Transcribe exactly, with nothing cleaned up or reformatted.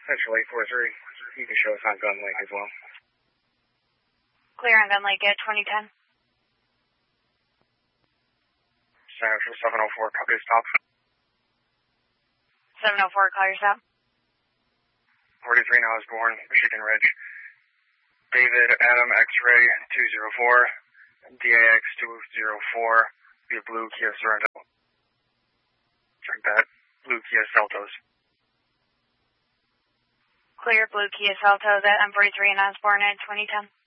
Central eight four three. You can show us on Gun Lake as well. Clear on Gun Lake at twenty ten. Central seven oh four, copy stop. seven oh four, call your stop. forty-three now is born, Michigan Ridge. David Adam X-Ray two zero four, D A X two zero four, via blue Kia Sorento. Check that, blue Kia Seltos. Clear blue Kia Seltos at M forty-three and Osborne at twenty ten.